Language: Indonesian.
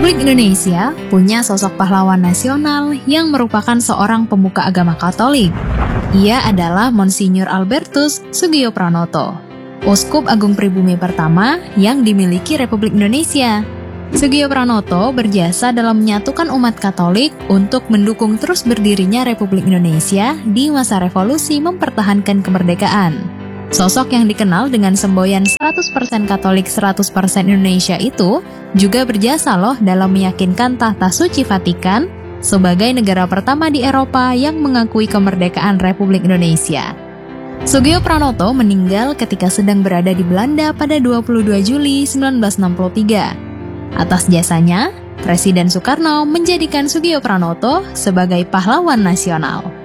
Republik Indonesia punya sosok pahlawan nasional yang merupakan seorang pemuka agama Katolik. Ia adalah Monsinyur Albertus Soegio Pranoto, Uskup Agung Pribumi pertama yang dimiliki Republik Indonesia. Soegio Pranoto berjasa dalam menyatukan umat Katolik untuk mendukung terus berdirinya Republik Indonesia di masa revolusi mempertahankan kemerdekaan. Sosok yang dikenal dengan semboyan 100% Katolik 100% Indonesia itu juga berjasa loh dalam meyakinkan tahta suci Vatikan sebagai negara pertama di Eropa yang mengakui kemerdekaan Republik Indonesia. Soegio Pranoto meninggal ketika sedang berada di Belanda pada 22 Juli 1963. Atas jasanya, Presiden Soekarno menjadikan Soegio Pranoto sebagai pahlawan nasional.